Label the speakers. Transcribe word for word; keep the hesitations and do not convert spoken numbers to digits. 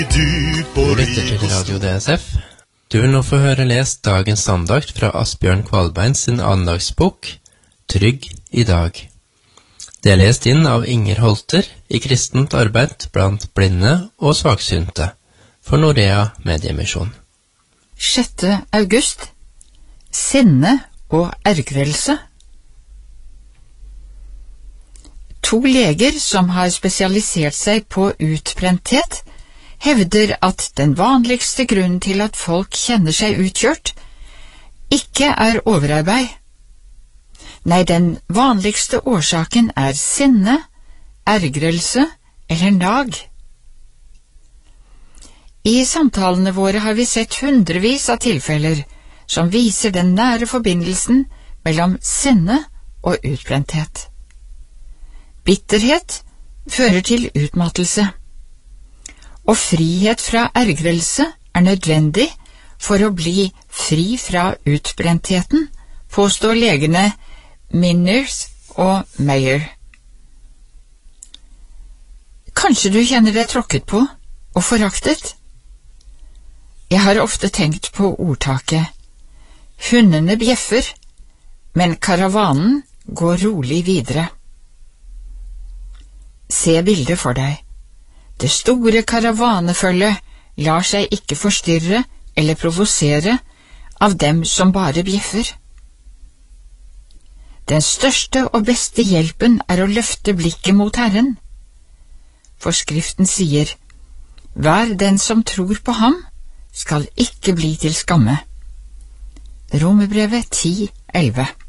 Speaker 1: Du lytter til Radio D S F. Du vil nå få høre lest dagens andakt fra Asbjørn Kvalbein sin andagsbok Trygg i dag. Det er lest inn av Inger Holter i kristent arbeid blant blinde og svaksynte for Norea Mediemisjon.
Speaker 2: sjette august. Sinne og ergrelse. To leger som har spesialisert seg på utbrenthet, hevder at den vanligste grunnen til at folk kjenner seg utkjørt, ikke er overarbeid. Nei, den vanligste årsaken er sinne, ergrelse eller nag. I samtalene våre har vi sett hundrevis av tilfeller som viser den nære forbindelsen mellom sinne og utbrenthet. Bitterhet fører til utmattelse, og frihet fra ergrelse er nødvendig for å bli fri fra utbrentheten, påstår legene Minners og Meyer. Kanskje du kjenner deg tråkket på og foraktet? Jeg har ofte tenkt på ordtaket «Hundene bjeffer, men karavanen går rolig videre». Se bildet for deg. Det store karavanefølget lar seg ikke forstyrre eller provosere av dem som bare bjeffer. Den største og beste hjelpen er å løfte blikket mot Herren. For Skriften sier, «Hver den som tror på ham, skal ikke bli til skamme». Romerbrevet ti elleve.